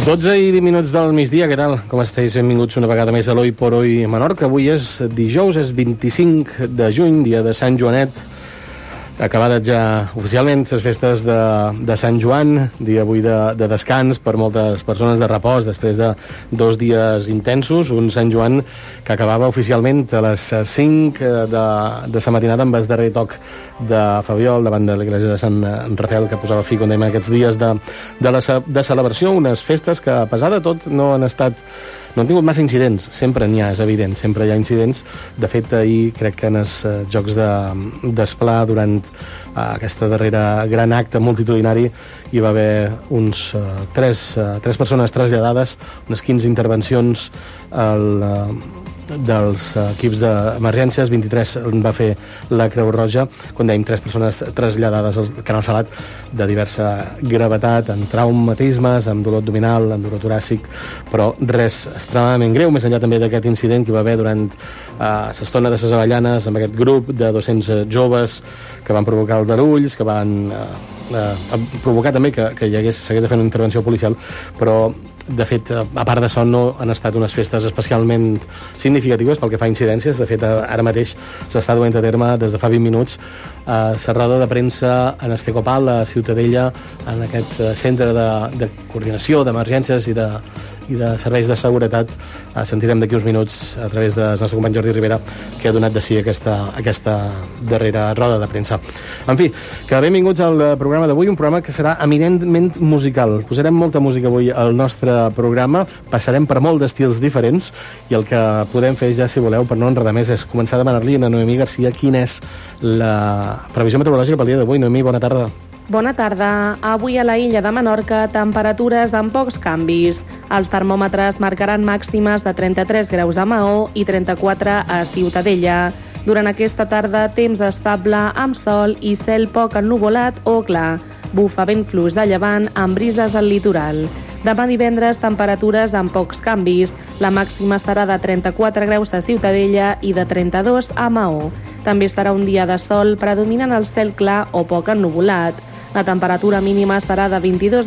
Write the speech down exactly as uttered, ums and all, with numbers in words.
dotze i vint minuts del migdia, què tal? Com esteu? Benvinguts una vegada més a l'Oi por Hoy Menorca. Avui és dijous, és vint-i-cinc de juny, dia de Sant Joanet. Acabades ja oficialment les festes de, de Sant Joan, dia avui de, de descans per moltes persones, de repòs, després de dos dies intensos. Un Sant Joan que acabava oficialment a les cinc de, de la matinada amb el darrer toc de Fabiol davant de l'església de Sant Rafael, que posava fi, com dèiem, aquests dies de, de, la, de celebració. Unes festes que, a pesar de tot, no han estat... no han tingut massa incidents, sempre n'hi ha, és evident, sempre hi ha incidents. De fet, ahir crec que en els uh, Jocs d'Esplà, de, durant uh, aquesta darrera gran acte multitudinari, hi va haver uns uh, tres, uh, tres persones traslladades, unes quinze intervencions al... Uh, dels equips d'emergències, vint-i-tres va fer la Creu Roja, com dèiem, tres persones traslladades al Canal Salat de diversa gravetat, amb traumatismes, amb dolor abdominal, amb dolor toràcic, però res extremadament greu, més enllà també d'aquest incident que hi va haver durant uh, l'estona de les Avellanes, amb aquest grup de dos-cents joves que van provocar aldarulls, que van uh, uh, provocar també que, que hi hagués, s'hagués de fer una intervenció policial, però de fet, a part d'això, no han estat unes festes especialment significatives pel que fa a incidències. De fet, ara mateix s'està duent a terme des de fa vint minuts a la roda de premsa en Estecopal, a Ciutadella, en aquest centre de, de coordinació d'emergències i de, i de serveis de seguretat. Sentirem d'aquí uns minuts a través del nostre company Jordi Rivera, que ha donat de si aquesta, aquesta darrera roda de premsa. En fi, que benvinguts al programa d'avui, un programa que serà eminentment musical. Posarem molta música avui al nostre programa, passarem per molt d'estils diferents, i el que podem fer ja, si voleu, per no enredar més, és començar a demanar-li a Noemí Garcia quina és la previsió meteorològica pel dia d'avui. Noemí, bona tarda. Bona tarda. Avui a la illa de Menorca, temperatures amb pocs canvis. Els termòmetres marcaran màximes de trenta-tres graus a Maó i trenta-quatre a Ciutadella. Durant aquesta tarda, temps estable amb sol i cel poc ennuvolat o clar. Bufa vent fluix de llevant amb brises al litoral. Demà divendres, temperatures amb pocs canvis. La màxima serà de trenta-quatre graus a Ciutadella i de trenta-dos a Maó. També serà un dia de sol, predominant el cel clar o poc ennuvolat. La temperatura mínima serà de vint-i-dos